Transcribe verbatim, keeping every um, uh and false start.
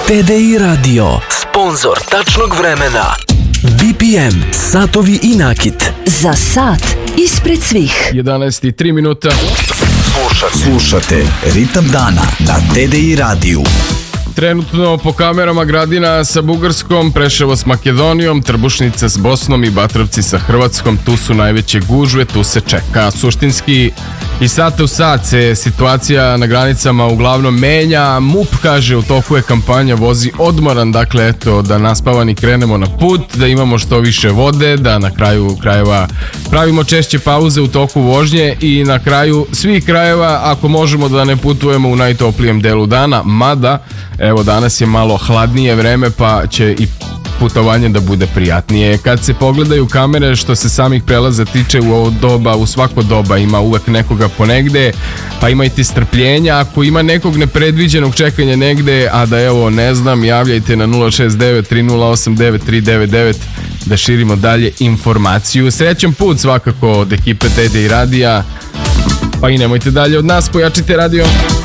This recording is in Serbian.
T D I Radio, sponzor tačnog vremena. B P M, satovi i nakit. Za sat ispred svih. jedanaest i tri minuta. Slušate, slušate Ritam dana na T D I radiju. Trenutno po kamerama Gradina sa Bugarskom, Preševo s Makedonijom, Trbušnica s Bosnom i Batrovci sa Hrvatskom. Tu su najveće gužve, tu se čeka. Suštinski i sata u sat se situacija na granicama uglavnom menja. M U P kaže u toku je kampanja vozi odmoran, dakle eto da naspavani krenemo na put, da imamo što više vode, da na kraju krajeva pravimo češće pauze u toku vožnje i na kraju svih krajeva ako možemo da ne putujemo u najtoplijem delu dana, mada evo danas je malo hladnije vreme pa će i putovanje da bude prijatnije. Kad se pogledaju kamere što se samih prelaza tiče u ovo doba, u svako doba ima uvek nekoga ponegde, pa imajte strpljenja. Ako ima nekog nepredviđenog čekanja negde, a da evo ne znam, javljajte na nula šest devet tri nula osam devet tri devet devet da širimo dalje informaciju. Srećan put svakako od ekipe T D I radija, pa i nemojte dalje od nas, pojačite radio.